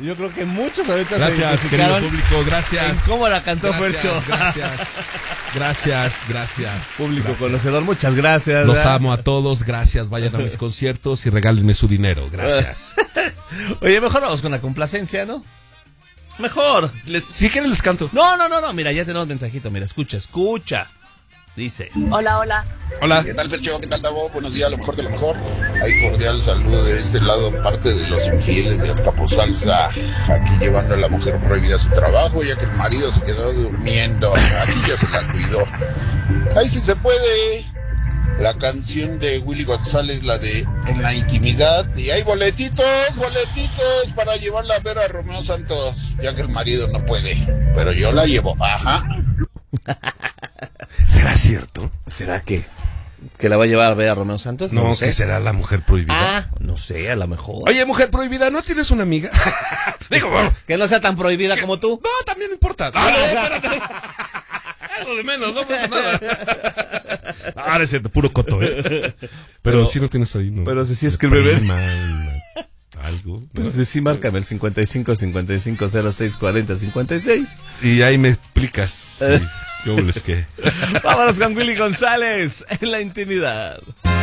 Yo creo que muchos ahorita gracias, se identificaron. querido público, gracias. ¿Cómo la cantó Gracias, Fercho? Gracias. Público Gracias. conocedor, muchas gracias. Los ¿verdad? amo a todos, gracias. Vayan a mis conciertos y regálenme su dinero, gracias. Oye, mejor vamos con la complacencia, ¿no? Mejor. Si quieren les canto. No, mira, ya tenemos mensajito, mira, escucha. Dice. Hola. Hola. ¿Qué tal, Fercho? ¿Qué tal, Tavo? Buenos días, lo mejor de lo mejor. Hay cordial saludo de este lado, parte de los infieles de Azcapotzalco. Aquí llevando a la mujer prohibida a su trabajo, ya que el marido se quedó durmiendo. Aquí ya se la cuidó. Ahí sí se puede. La canción de Willy González, la de En la intimidad. Y hay boletitos para llevarla a ver a Romeo Santos, ya que el marido no puede. Pero yo la llevo. Ajá. ¿Será cierto? ¿Será que la va a llevar a ver a Romeo Santos? No, sé. que será la mujer prohibida. No sé, a lo mejor. Oye, mujer prohibida, ¿no tienes una amiga? Digo, bueno, Que no sea tan prohibida como tú. no, también importa. No, espérate. Es lo de menos, no pasa nada. Ahora es cierto, puro coto, Pero si no tienes ahí, ¿no? Pero si sí escribe prima, algo. ¿no? Pero sí, márcame el 55 55 06 40 56. Y ahí me explicas. Sí, ¿qué hubo les que? Vámonos con Willy González en la intimidad.